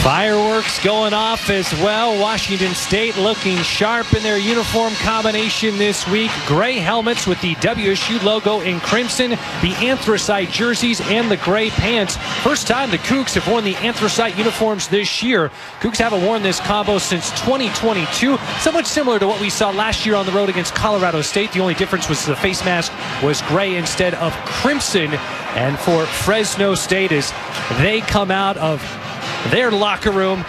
Fireworks going off as well. Washington State looking sharp in their uniform combination this week. Gray helmets with the WSU logo in crimson, the anthracite jerseys, and the gray pants. First time the Cougs have worn the anthracite uniforms this year. Cougs haven't worn this combo since 2022. Somewhat similar to what we saw last year on the road against Colorado State. The only difference was the face mask was gray instead of crimson. And for Fresno State, as they come out of their locker room,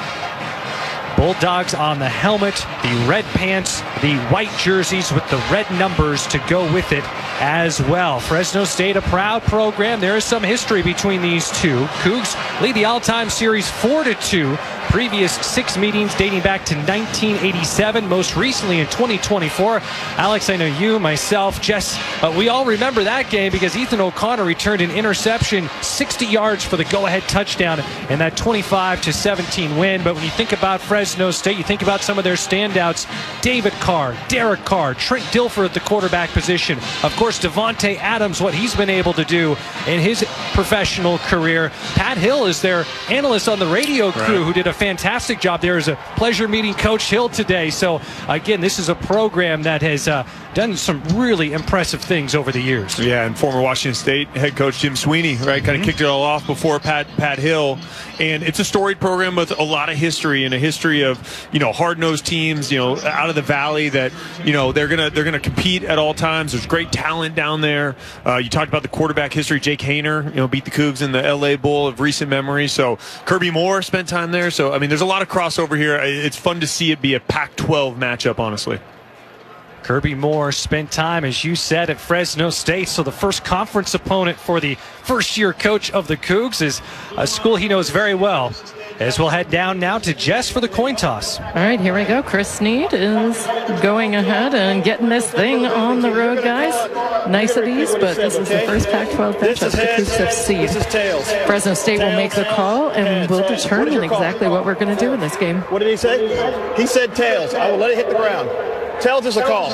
Bulldogs on the helmet, the red pants, the white jerseys with the red numbers to go with it as well. Fresno State, a proud program. There is some history between these two. Cougs lead the all-time series 4-2. Previous 6 meetings dating back to 1987, most recently in 2024. Alex, I know you, myself, Jess, we all remember that game because Ethan O'Connor returned an interception 60 yards for the go-ahead touchdown in that 25-17 win. But when you think about Fresno State, you think about some of their standouts: David Carr, Derek Carr, Trent Dilfer at the quarterback position. Of course, Devontae Adams, what he's been able to do in his professional career. Pat Hill is their analyst on the radio crew who did a fantastic job there. Is a pleasure meeting Coach Hill today. So again, this is a program that has done some really impressive things over the years. Yeah, and former Washington State head coach Jim Sweeney, right, kind of kicked it all off before Pat Hill. And it's a storied program with a lot of history, and a history of, hard-nosed teams, out of the valley that, they're gonna compete at all times. There's great talent down there. You talked about the quarterback history. Jake Haener, beat the Cougs in the LA Bowl of recent memory. So Kirby Moore spent time there. So there's a lot of crossover here. It's fun to see it be a Pac-12 matchup, honestly. Kirby Moore spent time, as you said, at Fresno State. So the first conference opponent for the first-year coach of the Cougs is a school he knows very well. As we'll head down now to Jess for the coin toss. All right, here we go. Chris Snead is going ahead and getting this thing on the road, guys. Niceties, but this is the first Pac-12 matchup the Cougs have seen. This is tails. Fresno State will make the call, and we'll determine exactly what we're going to do in this game. What did he say? He said tails. I will let it hit the ground. Tails is a call.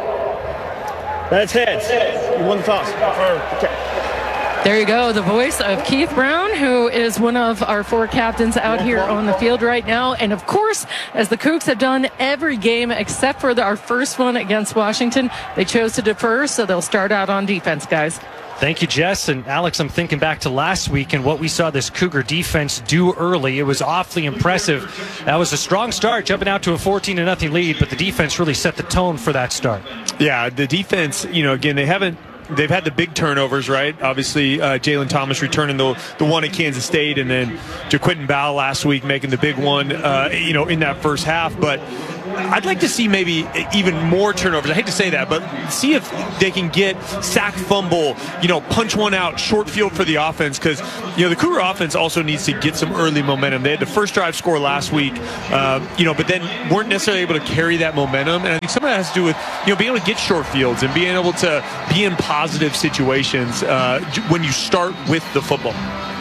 That's heads. You won the toss. Okay. There you go, the voice of Keith Brown, who is one of our 4 captains out here on the field right now. And of course, as the Cougs have done every game except for our first one against Washington, they chose to defer, so they'll start out on defense, guys. Thank you, Jess. And Alex, I'm thinking back to last week and what we saw this Cougar defense do early. It was awfully impressive. That was a strong start, jumping out to a 14-0 lead, but the defense really set the tone for that start. Yeah, the defense, again, they've had the big turnovers, right? Obviously, Jalen Thomas returning the one at Kansas State, and then JaQuinton Bell last week making the big one, in that first half. But I'd like to see maybe even more turnovers. I hate to say that, but see if they can get sack, fumble, punch one out, short field for the offense, because, the Cougar offense also needs to get some early momentum. They had the first drive score last week, but then weren't necessarily able to carry that momentum. And I think some of that has to do with, being able to get short fields and being able to be in positive situations when you start with the football.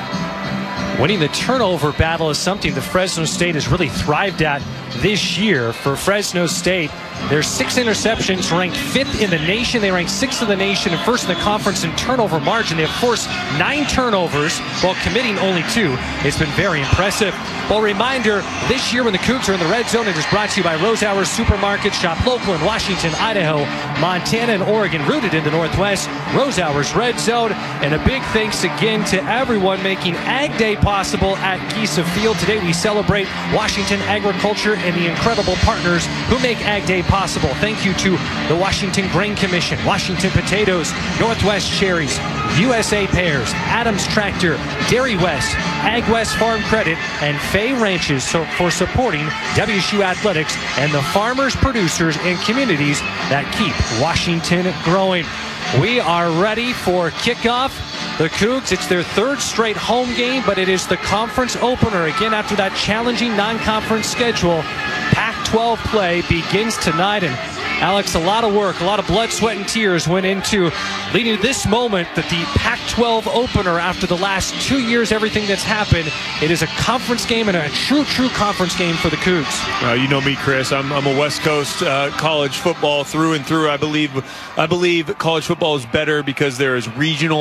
Winning the turnover battle is something that Fresno State has really thrived at this year. For Fresno State, there's 6 interceptions, ranked 5th in the nation. They rank 6th in the nation and 1st in the conference in turnover margin. They have forced 9 turnovers while committing only 2. It's been very impressive. Well, reminder, this year when the Cougs are in the red zone, it is brought to you by Rose Hour Supermarket. Shop local in Washington, Idaho, Montana, and Oregon, rooted in the Northwest. Rose Hour's Red Zone. And a big thanks again to everyone making Ag Day possible at Giesa Field. Today we celebrate Washington agriculture and the incredible partners who make Ag Day possible. Thank you to the Washington Grain Commission, Washington Potatoes, Northwest Cherries, USA Pears, Adams Tractor, Dairy West, Ag West Farm Credit, and Fay Ranches for supporting WSU athletics and the farmers, producers, and communities that keep Washington growing. We are ready for kickoff. The Cougs, it's their 3rd straight home game, but it is the conference opener. Again, after that challenging non-conference schedule, Pac-12 play begins tonight. And Alex, a lot of work, a lot of blood, sweat, and tears went into leading to this moment that the Pac-12 opener, after the last 2 years, everything that's happened, it is a conference game and a true conference game for the Cougs. You know me, Chris. I'm a West Coast college football through and through. I believe college football is better because there is regional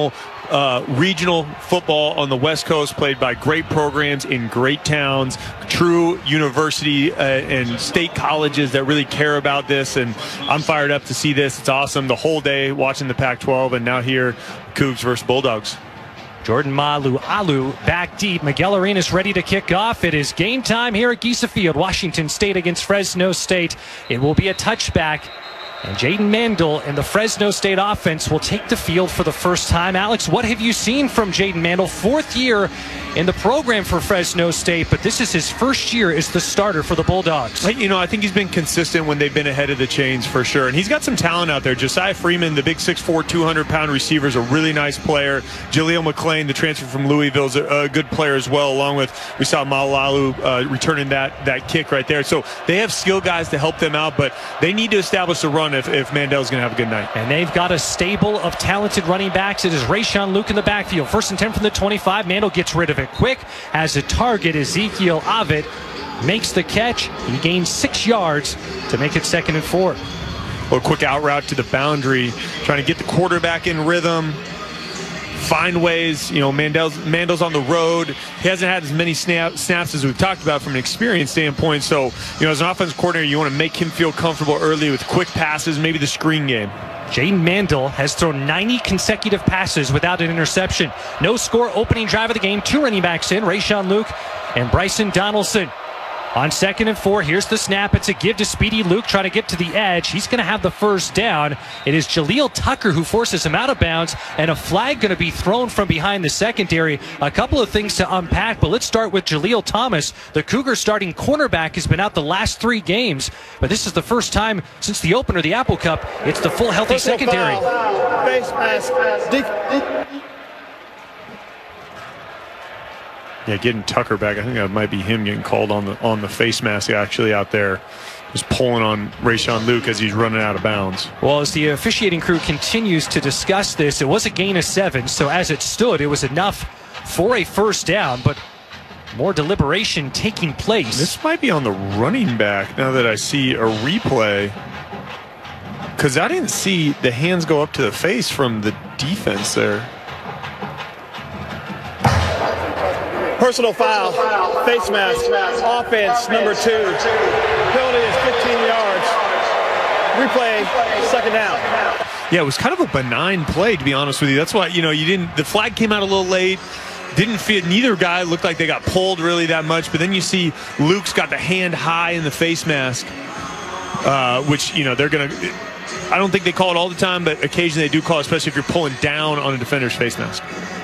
regional football on the West Coast, played by great programs in great towns, true university and state colleges that really care about this. And I'm fired up to see this. It's awesome. The whole day watching the Pac-12, and now here, Cougs versus Bulldogs. Jordan Malualu back deep. Miguel Arenas ready to kick off. It is game time here at Giesa Field. Washington State against Fresno State. It will be a touchback. And Jaden Mandel and the Fresno State offense will take the field for the first time. Alex, what have you seen from Jaden Mandel? 4th year in the program for Fresno State, but this is his first year as the starter for the Bulldogs. You know, I think he's been consistent when they've been ahead of the chains for sure. And he's got some talent out there. Josiah Freeman, the big 6'4", 200-pound receiver, is a really nice player. Jaleel McClain, the transfer from Louisville, is a good player as well, along with, we saw Malualu returning that kick right there. So they have skill guys to help them out, but they need to establish a run if Mandel's going to have a good night. And they've got a stable of talented running backs. It is Rayshawn Luke in the backfield. 1st and 10 from the 25. Mandel gets rid of it quick. As a target, Ezekiel Avid makes the catch. He gains 6 yards to make it 2nd and 4. A quick out route to the boundary, trying to get the quarterback in rhythm, find ways. You know, Mandel's on the road. He hasn't had as many snaps as we've talked about from an experience standpoint. So, you know, as an offensive coordinator, you want to make him feel comfortable early with quick passes, maybe the screen game. Jaden Mandel has thrown 90 consecutive passes without an interception. No score, opening drive of the game. 2 running backs in, Rayshawn Luke and Bryson Donaldson. On 2nd and 4, here's the snap. It's a give to Speedy Luke, trying to get to the edge. He's going to have the first down. It is Jaleel Tucker who forces him out of bounds, and a flag going to be thrown from behind the secondary. A couple of things to unpack, but let's start with Jaleel Thomas. The Cougars starting cornerback has been out the last 3 games, but this is the first time since the opener of the Apple Cup. It's the full healthy secondary. Face mask. Yeah, getting Tucker back. I think that might be him getting called on the face mask actually out there. Just pulling on Rayshawn Luke as he's running out of bounds. Well, as the officiating crew continues to discuss this, it was a gain of 7, so as it stood, it was enough for a first down, but more deliberation taking place. This might be on the running back now that I see a replay, because I didn't see the hands go up to the face from the defense there. Personal foul, face mask, offense, number 2. Penalty is 15 yards. Replay, 2nd down. Yeah, it was kind of a benign play, to be honest with you. That's why, you know, the flag came out a little late. Didn't fit. Neither guy looked like they got pulled really that much. But then you see Luke's got the hand high in the face mask, which, you know, they're going to, I don't think they call it all the time, but occasionally they do call it, especially if you're pulling down on a defender's face mask.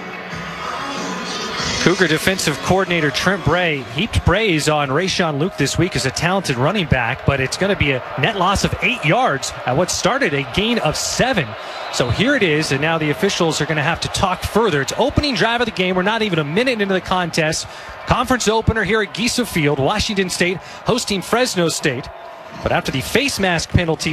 Cougar defensive coordinator Trent Bray heaped praise on Rayshawn Luke this week as a talented running back, but it's going to be a net loss of 8 yards at what started a gain of 7. So here it is, and now the officials are going to have to talk further. It's opening drive of the game. We're not even a minute into the contest. Conference opener here at Giesa Field. Washington State hosting Fresno State. But after the face mask penalty,